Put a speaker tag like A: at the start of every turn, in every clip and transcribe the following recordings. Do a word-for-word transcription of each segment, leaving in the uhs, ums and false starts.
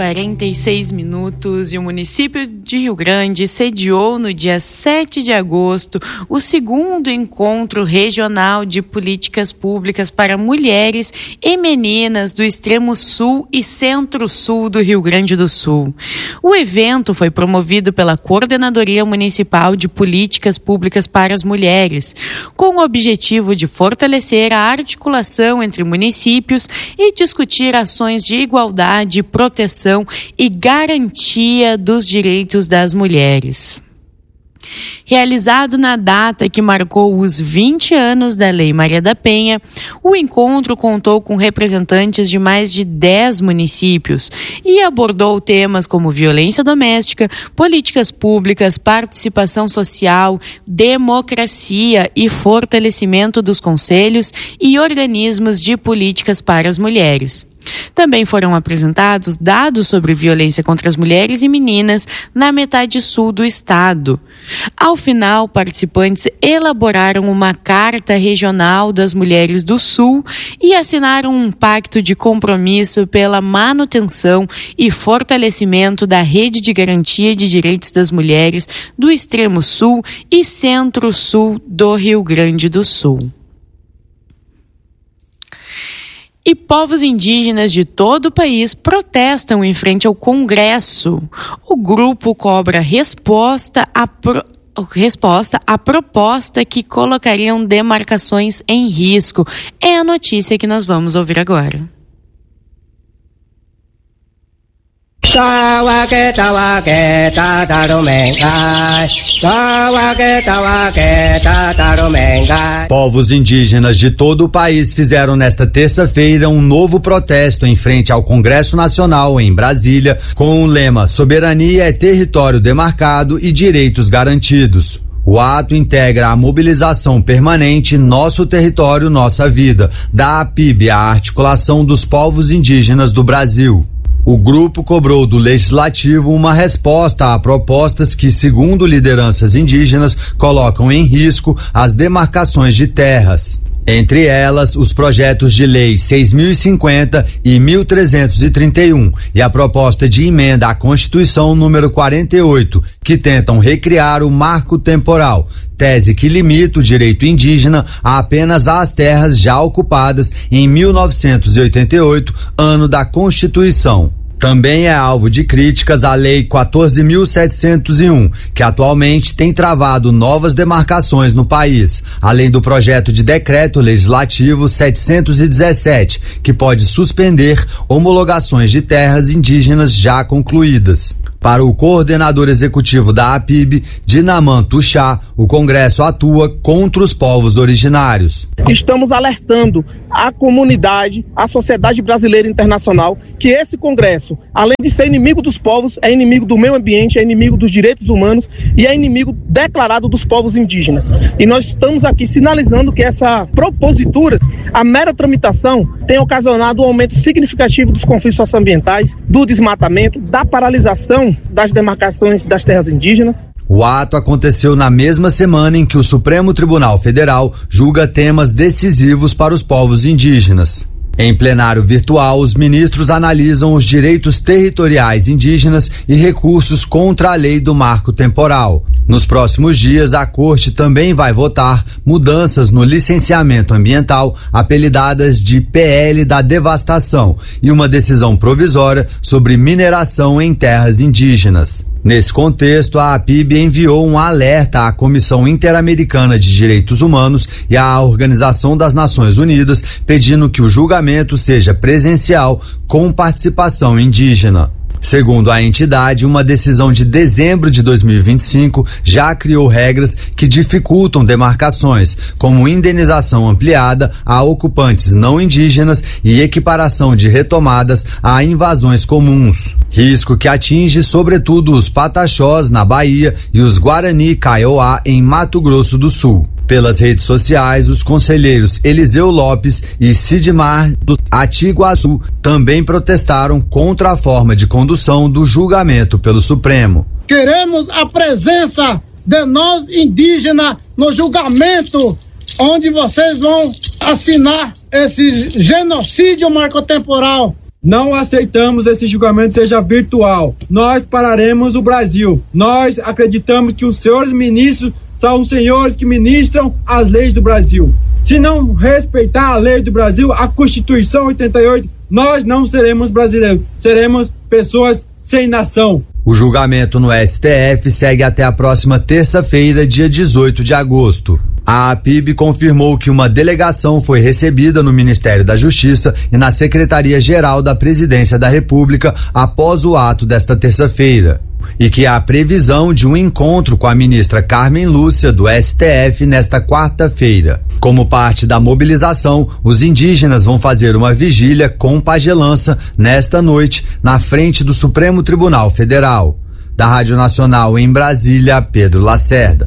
A: quarenta e seis minutos e o município de Rio Grande sediou no dia sete de agosto o segundo encontro regional de políticas públicas para mulheres e meninas do extremo sul e centro-sul do Rio Grande do Sul. O evento foi promovido pela Coordenadoria Municipal de Políticas Públicas para as Mulheres, com o objetivo de fortalecer a articulação entre municípios e discutir ações de igualdade, proteção e garantia dos direitos das mulheres. Realizado na data que marcou os vinte anos da Lei Maria da Penha, o encontro contou com representantes de mais de dez municípios e abordou temas como violência doméstica, políticas públicas, participação social, democracia e fortalecimento dos conselhos e organismos de políticas para as mulheres. Também foram apresentados dados sobre violência contra as mulheres e meninas na metade sul do estado. Ao final, participantes elaboraram uma carta regional das mulheres do sul e assinaram um pacto de compromisso pela manutenção e fortalecimento da rede de garantia de direitos das mulheres do extremo sul e centro-sul do Rio Grande do Sul. E povos indígenas de todo o país protestam em frente ao Congresso. O grupo cobra resposta à, pro... resposta à proposta que colocariam demarcações em risco. É a notícia que nós vamos ouvir agora.
B: Povos indígenas de todo o país fizeram nesta terça-feira um novo protesto em frente ao Congresso Nacional em Brasília, com o lema Soberania é território demarcado e direitos garantidos. O ato integra a mobilização permanente Nosso Território, Nossa Vida, da A P I B, a Articulação dos Povos Indígenas do Brasil. O grupo cobrou do Legislativo uma resposta a propostas que, segundo lideranças indígenas, colocam em risco as demarcações de terras. Entre elas, os projetos de lei seis mil e cinquenta e mil trezentos e trinta e um e a proposta de emenda à Constituição número quarenta e oito, que tentam recriar o marco temporal, tese que limita o direito indígena a apenas às terras já ocupadas em mil novecentos e oitenta e oito, ano da Constituição. Também é alvo de críticas a Lei quatorze mil setecentos e um, que atualmente tem travado novas demarcações no país, além do projeto de decreto legislativo setecentos e dezessete, que pode suspender homologações de terras indígenas já concluídas. Para o coordenador executivo da A P I B, Dinaman Tuxá, o Congresso atua contra os povos originários.
C: Estamos alertando a comunidade, a sociedade brasileira e internacional, que esse Congresso, além de ser inimigo dos povos, é inimigo do meio ambiente, é inimigo dos direitos humanos e é inimigo declarado dos povos indígenas. E nós estamos aqui sinalizando que essa propositura, a mera tramitação, tem ocasionado um aumento significativo dos conflitos socioambientais, do desmatamento, da paralisação das demarcações das terras indígenas.
B: O ato aconteceu na mesma semana em que o Supremo Tribunal Federal julga temas decisivos para os povos indígenas. Em plenário virtual, os ministros analisam os direitos territoriais indígenas e recursos contra a lei do marco temporal. Nos próximos dias, a Corte também vai votar mudanças no licenciamento ambiental, apelidadas de P L da devastação, e uma decisão provisória sobre mineração em terras indígenas. Nesse contexto, a A P I B enviou um alerta à Comissão Interamericana de Direitos Humanos e à Organização das Nações Unidas, pedindo que o julgamento seja presencial com participação indígena. Segundo a entidade, uma decisão de dezembro de dois mil e vinte e cinco já criou regras que dificultam demarcações, como indenização ampliada a ocupantes não indígenas e equiparação de retomadas a invasões comuns. Risco que atinge sobretudo os Pataxós, na Bahia, e os Guarani Kaiowá, em Mato Grosso do Sul. Pelas redes sociais, os conselheiros Eliseu Lopes e Sidmar do Atiguaçu também protestaram contra a forma de condução do julgamento pelo Supremo.
D: Queremos a presença de nós indígenas no julgamento, onde vocês vão assinar esse genocídio marcotemporal.
E: Não aceitamos esse julgamento seja virtual. Nós pararemos o Brasil. Nós acreditamos que os senhores ministros são os senhores que ministram as leis do Brasil. Se não respeitar a lei do Brasil, a Constituição oitenta e oito, nós não seremos brasileiros. Seremos pessoas sem nação.
B: O julgamento no S T F segue até a próxima terça-feira, dia dezoito de agosto. A APIB confirmou que uma delegação foi recebida no Ministério da Justiça e na Secretaria-Geral da Presidência da República após o ato desta terça-feira. E que há previsão de um encontro com a ministra Carmen Lúcia do S T F nesta quarta-feira. Como parte da mobilização, os indígenas vão fazer uma vigília com pagelança nesta noite na frente do Supremo Tribunal Federal. Da Rádio Nacional em Brasília, Pedro Lacerda.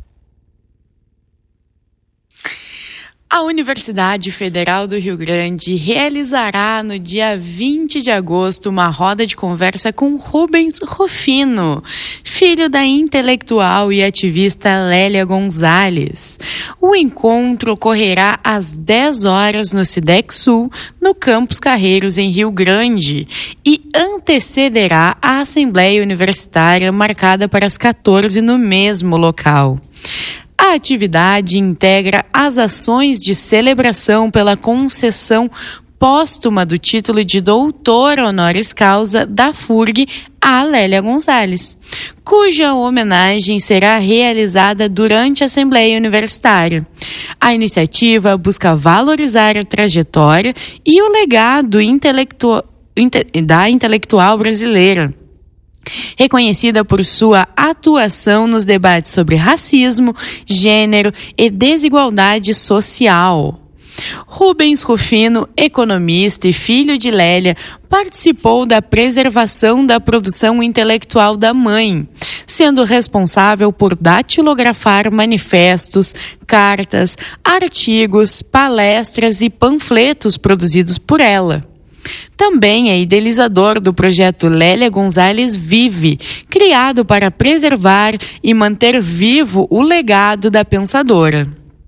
A: A Universidade Federal do Rio Grande realizará no dia vinte de agosto uma roda de conversa com Rubens Rufino, filho da intelectual e ativista Lélia Gonzalez. O encontro ocorrerá às dez horas no Cidex Sul, no Campus Carreiros, em Rio Grande, e antecederá a Assembleia Universitária marcada para as quatorze no mesmo local. A atividade integra as ações de celebração pela concessão póstuma do título de doutor honoris causa da F U R G a Lélia Gonzalez, cuja homenagem será realizada durante a Assembleia Universitária. A iniciativa busca valorizar a trajetória e o legado intelectu- inte- da intelectual brasileira, reconhecida por sua atuação nos debates sobre racismo, gênero e desigualdade social. Rubens Rufino, economista e filho de Lélia, participou da preservação da produção intelectual da mãe, sendo responsável por datilografar manifestos, cartas, artigos, palestras e panfletos produzidos por ela. Também é idealizador do projeto Lélia Gonzalez Vive, criado para preservar e manter vivo o legado da pensadora.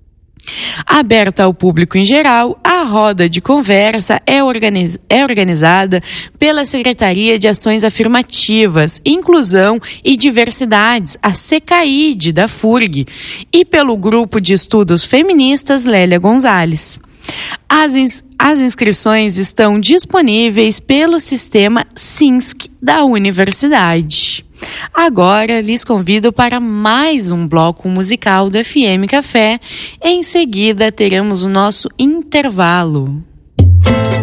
A: Aberta ao público em geral, a roda de conversa é, organiz- é organizada pela Secretaria de Ações Afirmativas, Inclusão e Diversidades, a SECAID da F U R G, e pelo Grupo de Estudos Feministas Lélia Gonzalez. As, ins- as inscrições estão disponíveis pelo sistema S I N S C da universidade. Agora lhes convido para mais um bloco musical do F M Café. Em seguida teremos o nosso intervalo.